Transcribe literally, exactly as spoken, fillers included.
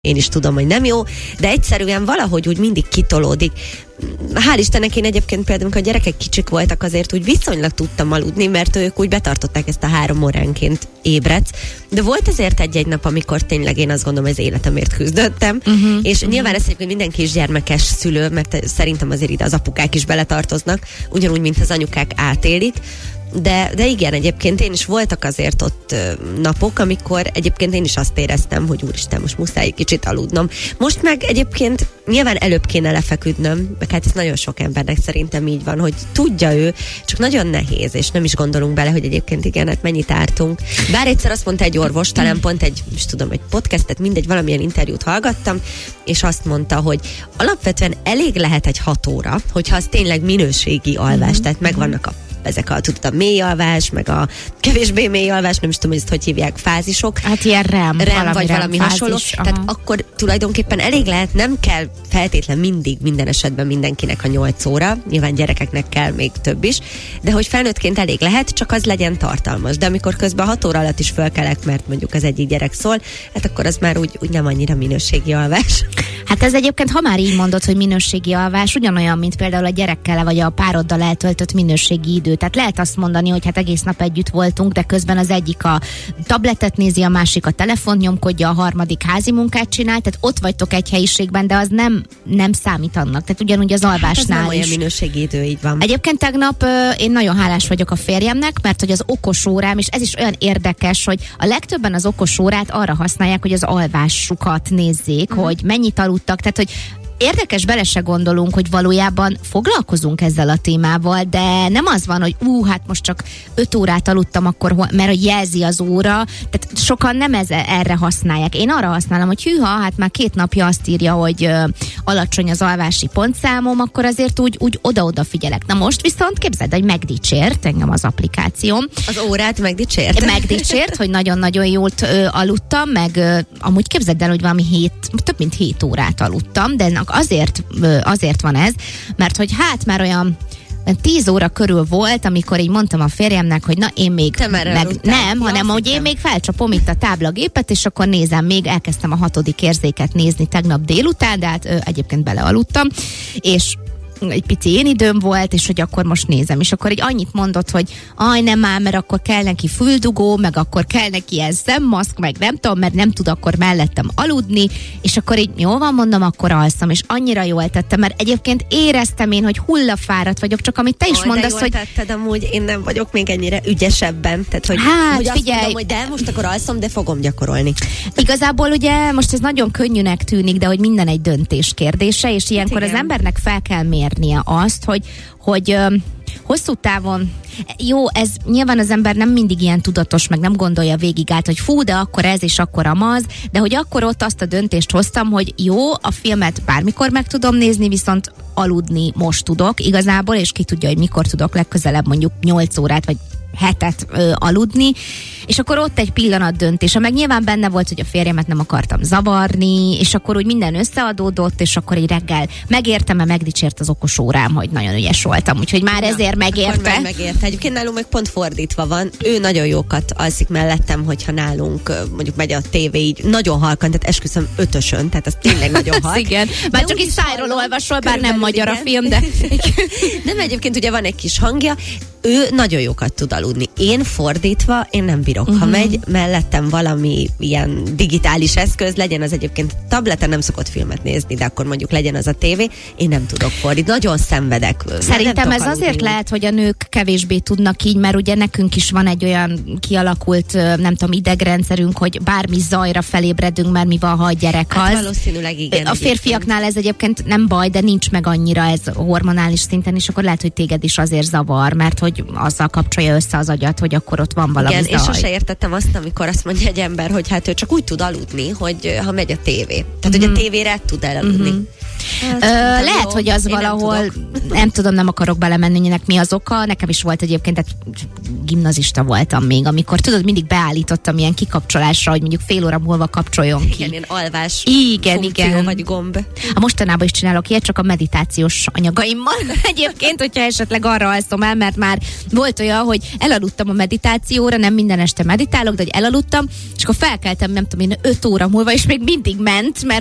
Én is tudom, hogy nem jó, de egyszerűen valahogy úgy mindig kitolódik. Hál' Istennek én egyébként például, amikor a gyerekek kicsik voltak, azért úgy viszonylag tudtam aludni, mert ők úgy betartották ezt a három óránként ébredsz. De volt azért egy-egy nap, amikor tényleg én azt gondolom, hogy az életemért küzdöttem, uh-huh, és uh-huh. nyilván ez egyébként mindenki is gyermekes szülő, mert szerintem azért ide az apukák is beletartoznak, ugyanúgy, mint az anyukák átélik. De, de igen, egyébként én is voltak azért ott ö, napok, amikor egyébként én is azt éreztem, hogy úristen, most muszáj kicsit aludnom. Most meg egyébként nyilván előbb kéne lefeküdnöm, meg hát ez nagyon sok embernek szerintem így van, hogy tudja ő, csak nagyon nehéz, és nem is gondolunk bele, hogy egyébként igen, hát mennyit ártunk. Bár egyszer azt mondta egy orvos, talán pont egy, is tudom, egy podcastet, mindegy, valamilyen interjút hallgattam, és azt mondta, hogy alapvetően elég lehet egy hat óra, hogyha az tényleg minőségi alvás, mm-hmm. tehát megvannak a ezek a, tudod, a mély alvás, meg a kevésbé mély alvás, nem is tudom, hogy ezt hogy hívják, fázisok. Hát ilyen rem, rem valami vagy rem valami fázis, hasonló. aha. Tehát akkor tulajdonképpen elég lehet, nem kell feltétlen mindig, minden esetben mindenkinek a nyolc óra, nyilván gyerekeknek kell még több is, de hogy felnőttként elég lehet, csak az legyen tartalmas. De amikor közben hat óra alatt is fölkelek, mert mondjuk az egyik gyerek szól, hát akkor az már úgy, úgy nem annyira minőségi alvás. Hát ez egyébként, ha már így mondod, hogy minőségi alvás, ugyanolyan, mint például a gyerekkel vagy a pároddal eltöltött minőségi idő. Tehát lehet azt mondani, hogy hát egész nap együtt voltunk, de közben az egyik a tabletet nézi, a másik a telefont nyomkodja, a harmadik házi munkát csinál, tehát ott vagytok egy helyiségben, de az nem, nem számít annak. Tehát ugyanúgy az alvásnál hát ez nem is. olyan minőségi idő, így van. Egyébként tegnap én nagyon hálás vagyok a férjemnek, mert hogy az okos órám, és ez is olyan érdekes, hogy a legtöbben az okos órát arra használják, hogy az alvásukat nézzék, uh-huh. hogy mennyit aludtak, tehát hogy érdekes, bele se gondolunk, hogy valójában foglalkozunk ezzel a témával, de nem az van, hogy ú, hát most csak öt órát aludtam, akkor, mert hogy jelzi az óra, tehát sokan nem ez, erre használják. Én arra használom, hogy hűha, hát már két napja azt írja, hogy ö, alacsony az alvási pontszámom, akkor azért úgy, úgy oda-oda figyelek. Na most viszont képzeld, hogy megdicsért engem az applikációm. Az órát megdicsért? Megdicsért, hogy nagyon-nagyon jól ö, aludtam, meg ö, amúgy képzeld el, hogy valami hét, több mint hét órát aludtam, de ennek azért, azért van ez, mert hogy hát már olyan tíz óra körül volt, amikor így mondtam a férjemnek, hogy na én még meg, nem, ja, hanem hogy én még felcsapom itt a táblagépet, és akkor nézem, még elkezdtem a hatodik érzéket nézni tegnap délután, de hát ö, egyébként belealudtam, és egy pici én időm volt, és hogy akkor most nézem, és akkor egy annyit mondott, hogy aj nem már, mert akkor kell neki füldugó, meg akkor kell neki ilyen szemmaszk, meg nem tudom, mert nem tud akkor mellettem aludni, és akkor így jó van, mondom, akkor alszom, és annyira jól tettem, mert egyébként éreztem én, hogy hullafáradt vagyok, csak amit te is Oly, mondasz, hogy... tetted, amúgy én nem vagyok még ennyire ügyesebben, tehát hogy, hát, hogy azt figyelj. mondom, hogy de most akkor alszom, de fogom gyakorolni. Igazából ugye most ez nagyon könnyűnek tűnik, de hogy minden egy döntés kérdése, és ilyenkor igen. az embernek fel kell mérnie azt, hogy, hogy ö, hosszú távon, jó, ez nyilván az ember nem mindig ilyen tudatos, meg nem gondolja végig át, hogy fú, de akkor ez és akkor amaz, de hogy akkor ott azt a döntést hoztam, hogy jó, a filmet bármikor meg tudom nézni, viszont aludni most tudok igazából, és ki tudja, hogy mikor tudok legközelebb mondjuk nyolc órát, vagy hetet ö, aludni, és akkor ott egy pillanat döntése, meg nyilván benne volt, hogy a férjemet nem akartam zavarni, és akkor úgy minden összeadódott, és akkor egy reggel megértem, mert megdicsért az okos órám, hogy nagyon ügyes voltam, úgyhogy már ezért megérte. Akkor megérte. Egyébként nálunk meg pont fordítva van. Ő nagyon jókat alszik mellettem, hogyha nálunk mondjuk megy a tévé így nagyon halkan, tehát esküszöm ötösön, tehát az tényleg nagyon halk. Igen, már csak is szájról olvasol, bár nem magyar igen. a film, de... Nem, egyébként ugye van egy kis hangja, ő nagyon jókat tud aludni. Én fordítva, én nem bírok. Uh-huh. Ha megy mellettem valami ilyen digitális eszköz, legyen az egyébként tableten, nem szokott filmet nézni, de akkor mondjuk legyen az a tévé, én nem tudok fordítani. Nagyon szenvedek. Szerintem ez azért úgy. Lehet, hogy a nők kevésbé tudnak így, mert ugye nekünk is van egy olyan kialakult, nem tudom, idegrendszerünk, hogy bármi zajra felébredünk, mert mi van, ha a gyerek az. Hát valószínűleg igen. A férfiaknál ez egyébként nem baj, de nincs meg annyira ez hormonális szinten, és akkor lehet, hogy téged is azért zavar, mert hogy azzal kapcsolja össze az agyat, hogy akkor ott van valami igen, zaj. És sose értettem azt, amikor azt mondja egy ember, hogy hát ő csak úgy tud aludni, hogy ha megy a tévé. Tehát, mm-hmm. hogy a tévére tud elaludni. Mm-hmm. Hát, Ö, nem lehet, jó. hogy az Én nem valahol, nem, tudok. nem tudom, nem akarok belemenni, hogy ennek mi az oka. Nekem is volt egyébként, tehát gimnazista voltam még, amikor tudod, mindig beállítottam ilyen kikapcsolásra, hogy mondjuk fél óra múlva kapcsoljon ki. Igen, ilyen alvás Igen, funkció igen. vagy gomb. A mostanában is csinálok ilyet, csak a meditációs anyagaimmal. Egyébként, hogyha esetleg arra alszom el, mert már volt olyan, hogy elaludtam a meditációra, nem minden este meditálok, de hogy elaludtam, és akkor felkeltem, nem tudom én, öt óra múlva, és még mindig ment, mert